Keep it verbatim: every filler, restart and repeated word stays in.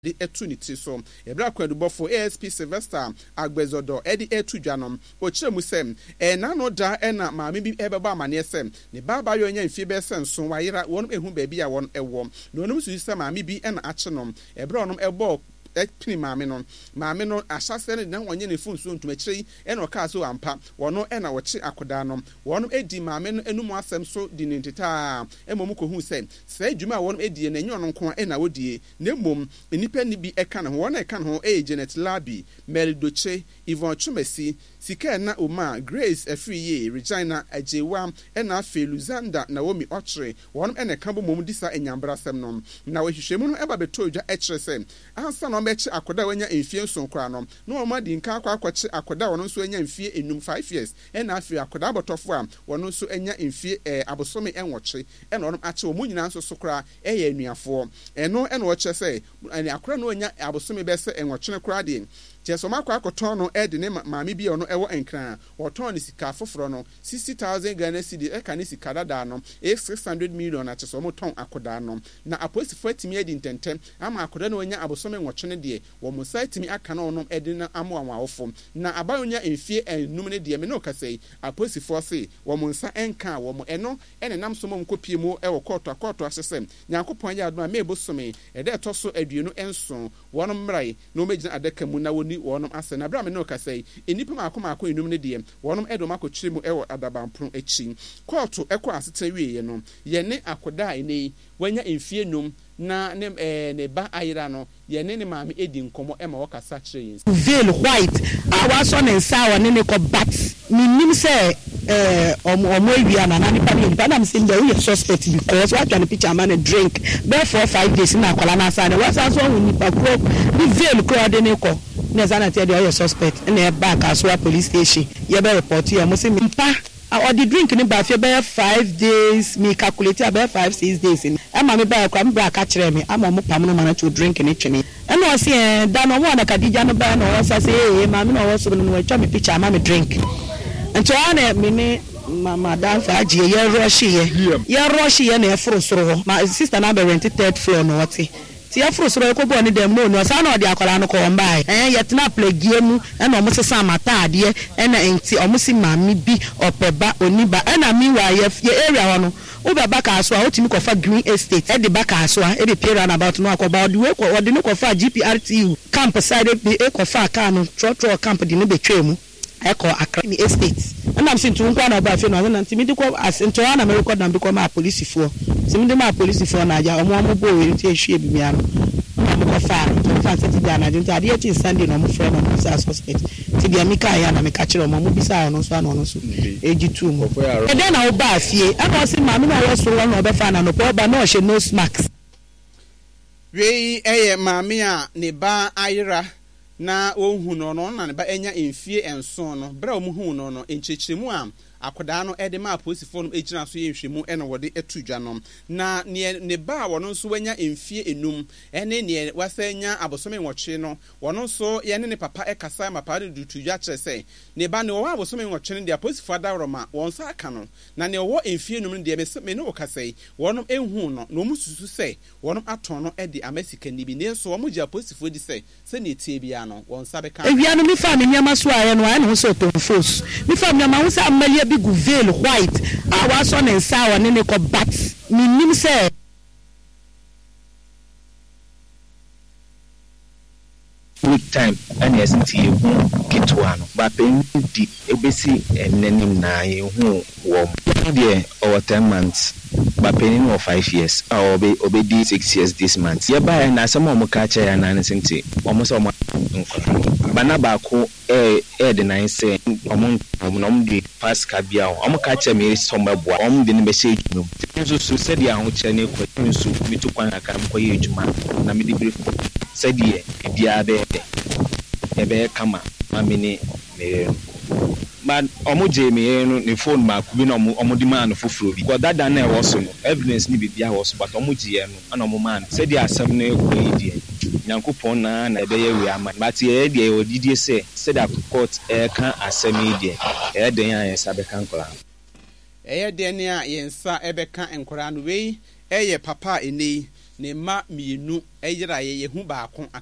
the etunity so ebra kwadubofo A S P Sylvester Agbezodo edi etu dwanom ochire mu sem e na no da e na maame bi ebeba amane sem ne baba yo nya mfie be sen so wayira won ehu ba bi a won ewo no no su se maame bi e na achenom ebra onom ebo ekpini maame no maame no ahyase ne na wonye ne fun so ntumachiri e na oka so ampa wono e na wochi akoda no wono edi maame no enum asem so di nintita e mom ko hu se se adwuma wono edi na nyo no nko e na wodie na mom enipa ni bi eka ne ho wono eka ne ho e Janet Labi Melidoche Yvonne Chumesi Sika na Oma Grace Afriye Regina Ajewa e na afi Luzanda Naomi Ochre wono e na kambo mom disa enyambra sem no na wahwehwemu no eba beto dwa e kire se ansa no mechi akoda wanya emfie nson kra no no ma di nka akwa akwachi akoda wono nso enya emfie enum five years e na afi akoda abotofo a wono nso enya emfie eh, abosome enwoche e na wono ache wo munyina nso so kra e ya enuafo e no e na wo che se akora no enya abosome be se enwoche kra de Jesoma kwa koton no edi ne maame bi ono ewo enkran woton ne sika foforo no sixty thousand Ghana cedi e ka ne sika dada no e six hundred million na cheso ton akoda no na aposi fatimi edi ntentem ama akoda no nya abosome nwotwe de wo mo site mi aka no no edi na amo anwawofo na abayonya enfie enum ne de me no kasei aposi force wo mo nsa enka wo mo eno ene nam so mo kopie mu e wo koto akoto asesem nyankopon ya adoma me bosome e de to so aduonu enso wono mrai no megina adaka mu na wonom ase na bra me no kasai enipa ma akoma akọ enum ne de wonom edom akọkyire mu ewo adabampro echi koto ekọ asete wiye no ye ne akoda ene wanya emfie num na ne eh, ne ba ayira no ye ne ne maame edi nkomo ema wakasa kire yin veil white awa so ne nsa wa ne ne ko bat minim se eh omo omo ewia na na nipa ne nipa na me say you suspect because what can picture man drink be for five days na akola na sa ne wasa so nipa kro ni veil kro de ne ko ne zana te de you suspect na e back aswa police station ye be report you mo say mpa or the drink ni ba fi be five days me calculate about five six days in e ma me ba kwa me bra ka kire me ama mo pam no ma na to drink ni twene e no se eh da no mo na kadija no ba no wasa say eh ma me no wo so no we twa me picture ma me drink nto ana me ne mama dan fa je ye rush ye ye rush ye na e foro soro ma sister na be rent third floor no what ti ya furu soro ko bo ni dem no no sa na odi akola no ko mbai eh yetna plague mu e na omo sesa mata ade e na enti omo si mami bi opeba oniba e na mi wa ye area wono wo be baka aso a otimi ko fa green estate e de baka aso a e de period about no akoba odi we ko odi no ko fa G P R T U camp side e ko fa aka no tro tro camp di no betwemu e ko Accra estate and I'm saying to nkwa na ba fe no na ntimi ko as into na me record na be ko ma police fo simi de ma police fo na ja omo omo bo we ti ehwe bi mi ano na mo fa fa se ti da na junta ade ti Sunday no mo friend no say suspect ti bi amika ya na me ka kire omo mo bi sa no so ano no so agi two mo e de na wo ba fie e ko se ma me na wo so wo no be fa na no ko ba no she nose mask we eye maame a ne ba ayira na ohun no no na ne ba enya emfie enso no bra omuhu no no enchechiremu a akoda no ede ma aposifo no ejina so ye nhwemu ene wode etudwa no na ne ne ba wono nso wanya emfie enum ene ne wasanya abosome nwoche no wono nso ye ne ne papa ekasa ma pa de dutudwa kire se ne ba ne wo abosome nwoche no de aposifo adaroma wonsa aka no na ne wo emfie enum de me ne okasai wono enhu no no mususu se wono aton no ede amasika ni bi ne nso wo mugya aposifo di se se ne tie bia no wonsa beka ewia no mi fa me nyama so aye no aye no so to force mi fa me nyama wo sa amalia big veil white awa so ne nsa wa ne ne ko bat minim se week time and yes nti ehu kitwa no ba pen di ebesi enenim na ehu wo de over ten months ba pen no five years or obe obe di six years this month ye ba na some o ka cha ya na nti o mo so mo bana ba ko e e de nine say o mo no mo di pass ka bia o mo ka cha me so mbaboa o mo de ne be se edwuma nso so se dia ho cha ne ko nso mi to kwan aka mo ko ye edwuma na me di brief se dia bia be ebe kama mamini me man omoje me no ne phone ma ku bi no omodi man foforo bi ko dada na e wo so no evidence ni bibia wo so but omoje ye no ana omo man se dia asem na e ko yi die nyankopon na na ebe ye wi ama but ye die odidie se se da court e kan asem yi die e den ya yensa be kan kola e ye den ya yensa ebe kan enkora no we e ye papa eni ne mma mmienu ɛyera yɛ yehu baako